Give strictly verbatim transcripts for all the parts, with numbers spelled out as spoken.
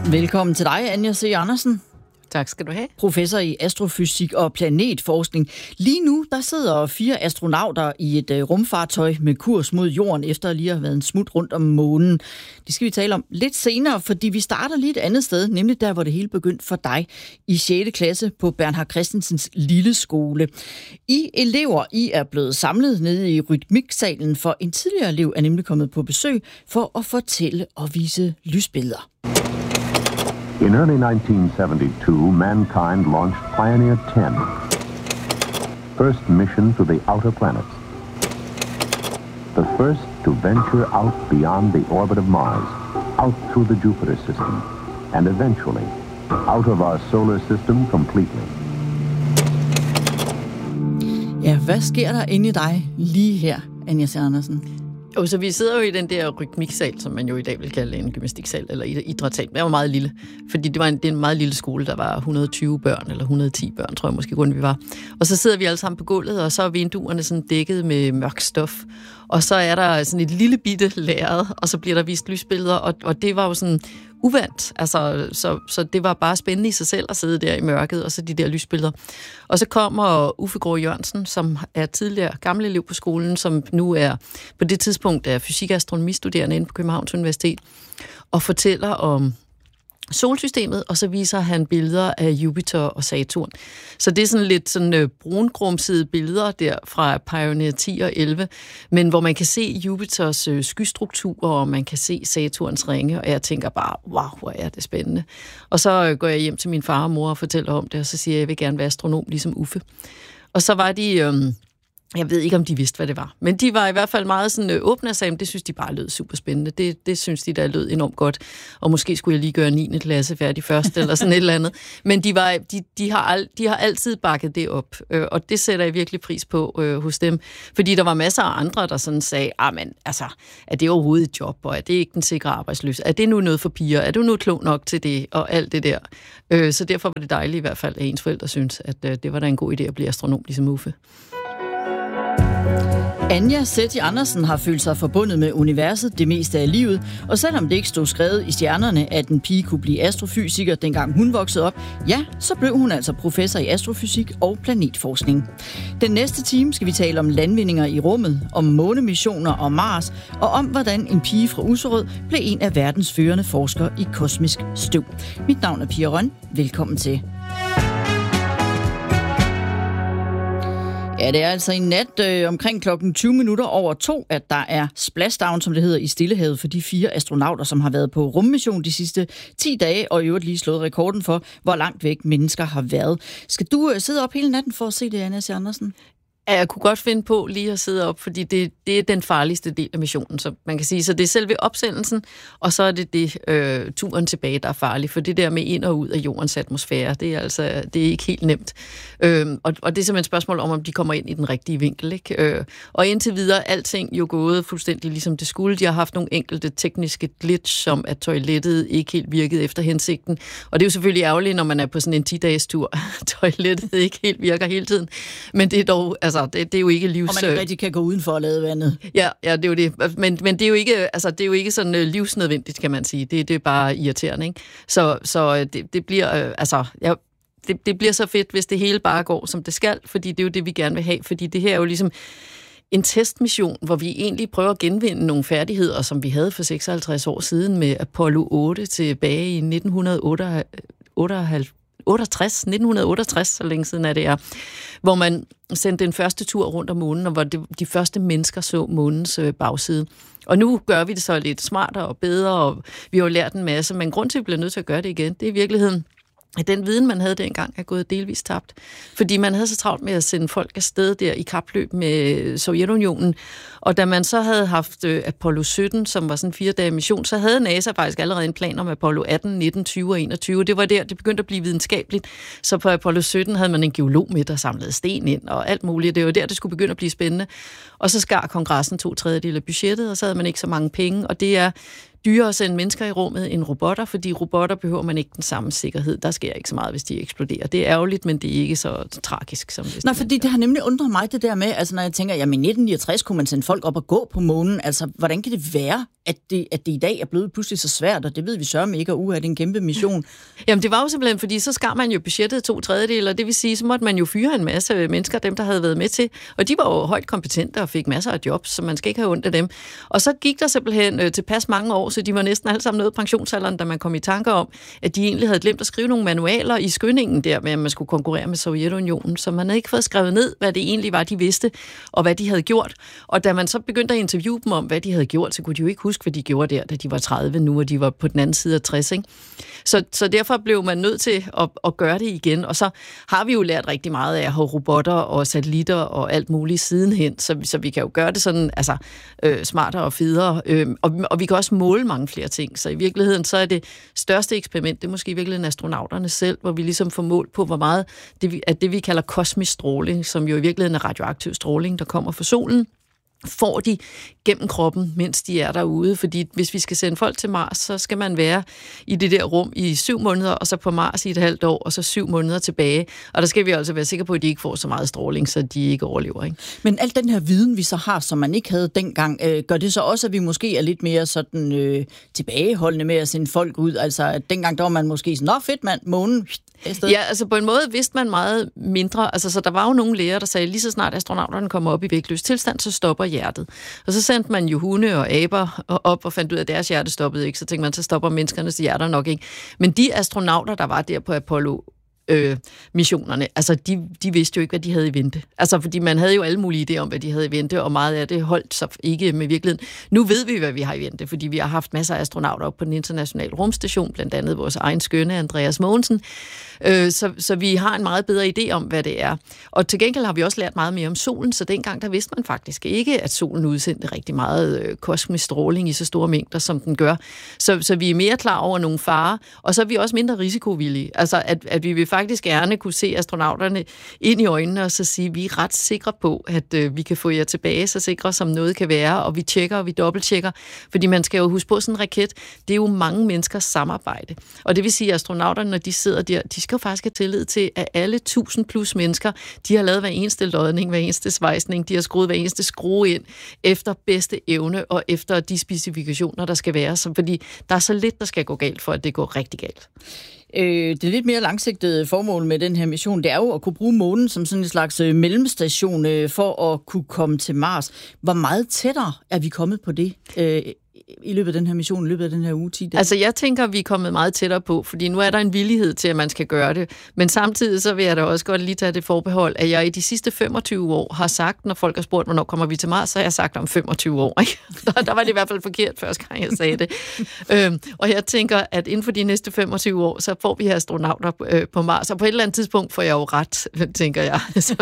Velkommen til dig, Anja C. Andersen. Tak skal du have. Professor i astrofysik og planetforskning. Lige nu der sidder fire astronauter i et rumfartøj med kurs mod jorden, efter lige at have været en smut rundt om månen. Det skal vi tale om lidt senere, fordi vi starter lige et andet sted, nemlig der, hvor det hele begyndte for dig i sjette klasse på Bernhard Christensens lille skole. I elever, I er blevet samlet nede i rytmiksalen, for en tidligere elev er nemlig kommet på besøg for at fortælle og vise lysbilleder. In early nineteen seventy-two, mankind launched Pioneer ten, first mission to the outer planets. The first to venture out beyond the orbit of Mars, out through the Jupiter system, and eventually out of our solar system completely. Ja, hvad sker der inde i dig lige her, Anja C. Andersen? Og så vi sidder jo i den der rytmiksal, som man jo i dag vil kalde en gymnastiksal eller idrætssal. Det var meget lille, fordi det var en, det er en meget lille skole, der var et hundrede og tyve børn, eller et hundrede og ti børn, tror jeg måske kun vi var. Og så sidder vi alle sammen på gulvet, og så er vinduerne sådan dækket med mørk stof. Og så er der sådan et lille bitte lærred, og så bliver der vist lysbilleder, og, og det var jo sådan uvandt. Altså, så, så det var bare spændende i sig selv at sidde der i mørket, og så de der lysbilleder. Og så kommer Uffe Grå Jørgensen, som er tidligere gammel elev på skolen, som nu er på det tidspunkt er fysik- og astronomistuderende inde på Københavns Universitet, og fortæller om solsystemet, og så viser han billeder af Jupiter og Saturn. Så det er sådan lidt sådan uh, brungrumsede billeder der fra Pioneer ti og elleve, men hvor man kan se Jupiters uh, skystruktur, og man kan se Saturns ringe, og jeg tænker bare, wow, hvor er det spændende. Og så uh, går jeg hjem til min far og mor og fortæller om det, og så siger jeg, jeg vil gerne være astronom, ligesom Uffe. Og så var de... Um, Jeg ved ikke, om de vidste, hvad det var. Men de var i hvert fald meget sådan øh, åbne og sagde, det synes de bare lød super spændende. Det, det synes de, der lød enormt godt. Og måske skulle jeg lige gøre niende klasse færdig først, eller sådan et eller andet. Men de, var, de, de, har al, de har altid bakket det op. Øh, og det sætter jeg virkelig pris på øh, hos dem. Fordi der var masser af andre, der sådan sagde, ah, men altså, er det overhovedet et job? Og er det ikke den sikre arbejdsløs? Er det nu noget for piger? Er du nu klog nok til det? Og alt det der. Øh, så derfor var det dejligt i hvert fald, at ens forældre synes, at øh, det var da en god idé at blive astronom, ligesom Uffe. Anja C. Andersen har følt sig forbundet med universet det meste af livet, og selvom det ikke stod skrevet i stjernerne, at en pige kunne blive astrofysiker, dengang hun voksede op, ja, så blev hun altså professor i astrofysik og planetforskning. Den næste time skal vi tale om landvindinger i rummet, om månemissioner og Mars, og om hvordan en pige fra Usserød blev en af verdens førende forskere i kosmisk støv. Mit navn er Pia Røn. Velkommen til. Ja, det er altså i nat øh, omkring klokken tyve minutter over to, at der er splashdown, som det hedder, i Stillehavet for de fire astronauter, som har været på rummission de sidste ti dage, og i øvrigt lige slået rekorden for, hvor langt væk mennesker har været. Skal du øh, sidde op hele natten for at se det, Anja C. Andersen? Ja, jeg kunne godt finde på lige at sidde op, fordi det, det er den farligste del af missionen, så man kan sige. Så det er selve opsendelsen, og så er det det øh, turen tilbage, der er farlig. For det der med ind og ud af jordens atmosfære, det er altså det er ikke helt nemt. Øh, og, og det er simpelthen et spørgsmål om, om de kommer ind i den rigtige vinkel, ikke? Øh, og indtil videre, alting jo gået fuldstændig ligesom det skulle. De har haft nogle enkelte tekniske glitch, som at toilettet ikke helt virkede efter hensigten. Og det er jo selvfølgelig ærgerligt, når man er på sådan en ti-dages tur. Toilettet ikke helt virker hele tiden. Men det er dog... Altså, Det, det er jo ikke livs... Og man ikke rigtig kan gå udenfor og lade vandet. Ja, ja, det er jo det. Men, men det er jo ikke, altså, det er jo ikke sådan uh, livsnødvendigt, kan man sige. Det, det er bare irriterende, ikke? Så, så det, det bliver, uh, altså, ja, det, det bliver så fedt, hvis det hele bare går, som det skal, fordi det er jo det, vi gerne vil have. Fordi det her er jo ligesom en testmission, hvor vi egentlig prøver at genvinde nogle færdigheder, som vi havde for seksoghalvtreds år siden med Apollo otte tilbage i nitten otteoghalvtreds. otteogtres, nitten otteogtres, så længe siden er det er, hvor man sendte den første tur rundt om månen, og hvor det, de første mennesker så månens øh, bagside. Og nu gør vi det så lidt smartere og bedre, og vi har jo lært en masse, men grund til, at vi bliver nødt til at gøre det igen, det er i virkeligheden, at den viden, man havde dengang, er gået delvis tabt. Fordi man havde så travlt med at sende folk afsted der i kapløb med Sovjetunionen. Og da man så havde haft Apollo sytten, som var sådan en fire-dage mission, så havde NASA faktisk allerede en plan om Apollo atten, nitten, tyve og enogtyve. Det var der, det begyndte at blive videnskabeligt. Så på Apollo sytten havde man en geolog med, der samlede sten ind og alt muligt. Det var der, det skulle begynde at blive spændende. Og så skar kongressen to tredjedel af budgettet, og så havde man ikke så mange penge. Og det er dyrere at sende mennesker i rummet end robotter, fordi robotter behøver man ikke den samme sikkerhed. Der sker ikke så meget, hvis de eksploderer. Det er ærgerligt, men det er ikke så tragisk som det. Nej, fordi det har nemlig undret mig det der med, altså når jeg tænker, jamen i nitten niogtres kunne man sende folk op og gå på månen. Altså, hvordan kan det være, at det, at det i dag er blevet pludselig så svært, og det ved vi sørme ikke, og uha, det er en kæmpe mission. Jamen det var jo simpelthen, fordi så skar man jo budgettet to tredjedele, og det vil sige, så måtte man jo fyre en masse mennesker, dem der havde været med til, og de var jo højt kompetente og fik masser af jobs, så man skal ikke have ondt af dem. Og så gik der simpelthen øh, tilpas mange år, så de var næsten alle sammen nået pensionsalderen, da man kom i tanker om, at de egentlig havde glemt at skrive nogle manualer i skyndingen der, med at man skulle konkurrere med Sovjetunionen, så man havde ikke fået skrevet ned, hvad det egentlig var, de vidste, og hvad de havde gjort. Og da man så begyndte at interviewe dem om, hvad de havde gjort, så kunne de jo ikke huske, hvad de gjorde der, da de var tredive nu, og de var på den anden side af tres, ikke? Så, så derfor blev man nødt til at, at gøre det igen, og så har vi jo lært rigtig meget af at have robotter og satellitter og alt muligt sidenhen, så, så vi kan jo gøre det sådan, altså øh, smartere og federe, øh, og, og vi kan også måle mange flere ting, så i virkeligheden så er det største eksperiment, det er måske i virkeligheden astronauterne selv, hvor vi ligesom får mål på, hvor meget det, at det vi kalder kosmisk stråling, som jo i virkeligheden er radioaktiv stråling, der kommer fra solen, får de gennem kroppen, mens de er derude. Fordi hvis vi skal sende folk til Mars, så skal man være i det der rum i syv måneder, og så på Mars i et halvt år, og så syv måneder tilbage. Og der skal vi altså være sikre på, at de ikke får så meget stråling, så de ikke overlever. Ikke? Men al den her viden, vi så har, som man ikke havde dengang, øh, gør det så også, at vi måske er lidt mere sådan øh, tilbageholdende med at sende folk ud? Altså, at dengang der var man måske sådan, nå fedt mand, månen. Ja, altså på en måde vidste man meget mindre. Altså, så der var jo nogle læger, der sagde, lige så snart astronauterne kommer op i vægtløs tilstand, så stopper hjertet. Og så sendte man jo hunde og aber op og fandt ud af, at deres hjerte stoppede ikke. Så tænkte man, så stopper menneskernes hjerter nok ikke. Men de astronauter, der var der på Apollo Øh, missionerne, altså de, de vidste jo ikke, hvad de havde i vente. Altså fordi man havde jo alle mulige idéer om, hvad de havde i vente, og meget af det holdt så ikke med virkeligheden. Nu ved vi, hvad vi har i vente, fordi vi har haft masser af astronauter op på den internationale rumstation, blandt andet vores egen skønne Andreas Mogensen, øh, så, så vi har en meget bedre idé om, hvad det er. Og til gengæld har vi også lært meget mere om solen, så dengang der vidste man faktisk ikke, at solen udsendte rigtig meget øh, kosmisk stråling i så store mængder, som den gør. Så, så vi er mere klar over nogle farer, og så er vi også mindre risikovillige. Altså at, at vi vil faktisk gerne kunne se astronauterne ind i øjnene og så sige, at vi er ret sikre på, at øh, vi kan få jer tilbage, så sikre som noget kan være, og vi tjekker, og vi dobbelttjekker, fordi man skal jo huske på sådan en raket, det er jo mange menneskers samarbejde. Og det vil sige, at astronauterne, når de sidder der, de skal jo faktisk have tillid til, at alle tusind plus mennesker, de har lavet hver eneste lodning, hver eneste svejsning, de har skruet hver eneste skrue ind efter bedste evne og efter de specifikationer, der skal være, så, fordi der er så lidt, der skal gå galt for, at det går rigtig galt. Det lidt mere langsigtede formål med den her mission, det er jo at kunne bruge månen som sådan en slags mellemstation for at kunne komme til Mars. Hvor meget tættere er vi kommet på det i løbet af den her mission, i løbet af den her uge ti dage? Altså jeg tænker, at vi er kommet meget tættere på, fordi nu er der en villighed til, at man skal gøre det. Men samtidig så vil jeg da også godt lige tage det forbehold, at jeg i de sidste femogtyve år har sagt, når folk har spurgt, hvornår kommer vi til Mars, så har jeg sagt om femogtyve år. Ikke? Der var det i hvert fald forkert første gang, jeg sagde det. øhm, og jeg tænker, at inden for de næste femogtyve år, så får vi astronauter øh, på Mars, og på et eller andet tidspunkt får jeg jo ret, tænker jeg.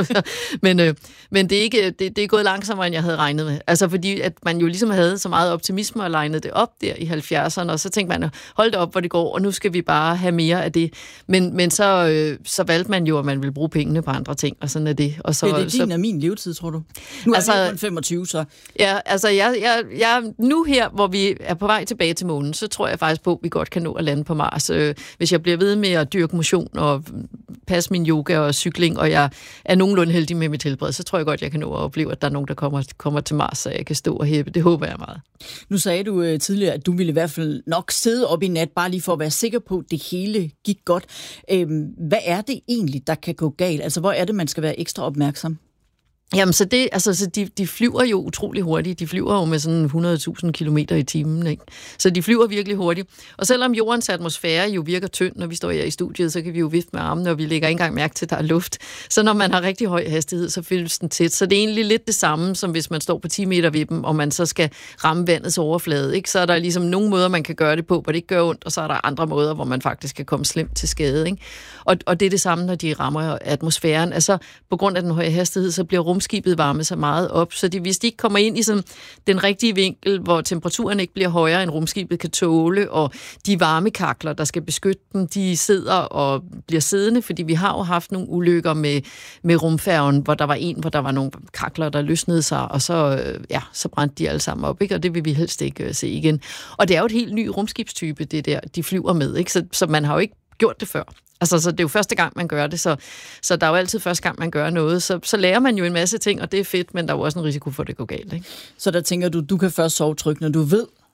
men øh, men det, er ikke, det, det er gået langsommere, end jeg havde regnet med. Altså fordi, at man jo ligesom havde så meget optimisme og legnede det op der i halvfjerdserne, og så tænkte man, hold det op, hvor det går, og nu skal vi bare have mere af det. Men, men så, øh, så valgte man jo, at man ville bruge pengene på andre ting, og sådan er det. Og så, det er det din så, af min levetid, tror du? Nu er altså, vi kun femogtyve, så... Ja, altså jeg, jeg, jeg, nu her, hvor vi er på vej tilbage til månen, så tror jeg faktisk på, at vi godt kan nå at lande på Mars. Øh, hvis jeg bliver ved med at dyrke motion og passe min yoga og cykling, og jeg er nogenlunde heldig med mit helbred, så tror jeg godt, jeg kan nå at opleve, at der er nogen, der kommer, kommer til Mars, så jeg kan stå og hæppe. Det håber jeg meget. Nu sagde du øh, tidligere, at du ville i hvert fald nok sidde op i nat, bare lige for at være sikker på, at det hele gik godt. Øhm, hvad er det egentlig, der kan gå galt? Altså, hvor er det, man skal være ekstra opmærksom? Jamen, så det, altså, så de, de flyver jo utrolig hurtigt. De flyver jo med sådan hundrede tusind kilometer i timen, ikke? Så de flyver virkelig hurtigt. Og selvom jordens atmosfære jo virker tynd, når vi står her i studiet, så kan vi jo vifte med armene, og vi lægger ikke engang mærke til, at der er luft. Så når man har rigtig høj hastighed, så fyldes den tæt. Så det er egentlig lidt det samme, som hvis man står på ti meter ved dem, og man så skal ramme vandets overflade, ikke? Så er der ligesom nogle måder, man kan gøre det på, hvor det ikke gør ondt, og så er der andre måder, hvor man faktisk kan komme slemt til skade, ikke? Og, og det er det samme, når de rammer atmosfæren. Altså, på grund af den høje hastighed, så bliver rumskibet varme sig meget op, så de, hvis de ikke kommer ind i sådan den rigtige vinkel, hvor temperaturen ikke bliver højere, end rumskibet kan tåle, og de varmekakler, der skal beskytte dem, de sidder og bliver siddende, fordi vi har jo haft nogle ulykker med, med rumfærgen, hvor der var en, hvor der var nogle kakler, der løsnede sig, og så, ja, så brændte de alle sammen op, ikke? Og det vil vi helst ikke uh, se igen. Og det er jo et helt ny rumskibstype, det der, de flyver med, ikke? Så, så man har jo ikke gjort det før. Altså, så det er jo første gang, man gør det, så, så der er jo altid første gang, man gør noget. Så, så lærer man jo en masse ting, og det er fedt, men der er jo også en risiko for, at det går galt, ikke? Så der tænker du, du kan først sove trygt, når du ved,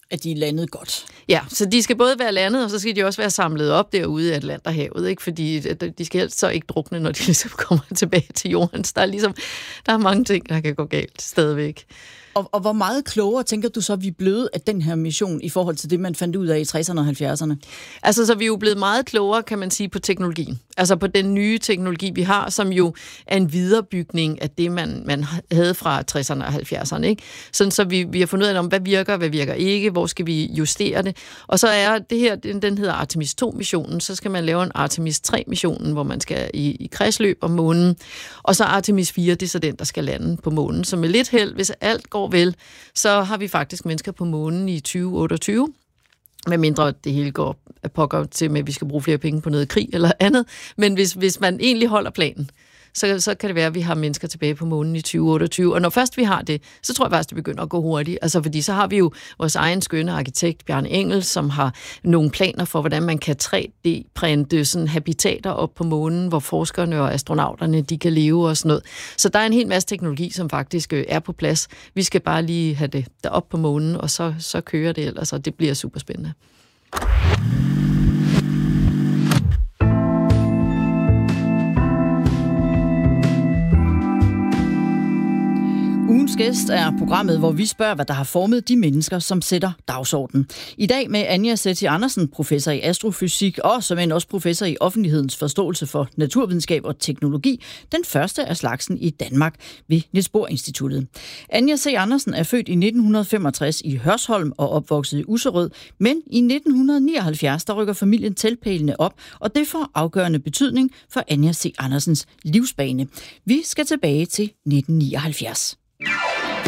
at de er landet godt. Ja, så de skal både være landet, og så skal de også være samlet op derude i Atlanterhavet, ikke? Fordi de skal helst så ikke drukne, når de ligesom kommer tilbage til jorden. Så der er ligesom, der er mange ting, der kan gå galt stadigvæk. Og, og hvor meget klogere tænker du så, at vi er blevet af den her mission i forhold til det, man fandt ud af i tresserne og halvfjerdserne? Altså, så vi er jo blevet meget klogere, kan man sige, på teknologien. Altså på den nye teknologi, vi har, som jo er en viderebygning af det, man, man havde fra tresserne og halvfjerdserne. Ikke? Sådan, så vi, vi har fundet ud af, hvad virker, hvad virker ikke, hvor skal vi justere det. Og så er det her, den, den hedder Artemis to-missionen, så skal man lave en Artemis tre-missionen, hvor man skal i, i kredsløb om månen. Og så Artemis fire, det er så den, der skal lande på månen. Så med lidt held, hvis alt går vel, så har vi faktisk mennesker på månen i tyve otteogtyve. Med mindre det hele går at pokker til med, at vi skal bruge flere penge på noget krig eller andet. Men hvis, hvis man egentlig holder planen, så, så kan det være, at vi har mennesker tilbage på månen i tyve otteogtyve. Og når først vi har det, så tror jeg faktisk, det begynder at gå hurtigt. Altså, fordi så har vi jo vores egen skønne arkitekt, Bjarne Engel, som har nogle planer for, hvordan man kan tre D-printe sådan habitater op på månen, hvor forskerne og astronauterne, de kan leve og sådan noget. Så der er en hel masse teknologi, som faktisk er på plads. Vi skal bare lige have det derop på månen, og så, så kører det ellers, og det bliver super spændende. Ugens gæst er programmet, hvor vi spørger, hvad der har formet de mennesker, som sætter dagsordenen. I dag med Anja Sethi Andersen, professor i astrofysik og som en også professor i offentlighedens forståelse for naturvidenskab og teknologi, den første af slagsen i Danmark ved Niels Bohr Instituttet. Anja C. Andersen er født i nitten femogtres i Hørsholm og opvokset i Usserød, men i nitten nioghalvfjerds der rykker familien teltpælene op, og det får afgørende betydning for Anja C. Andersens livsbane. Vi skal tilbage til nitten nioghalvfjerds.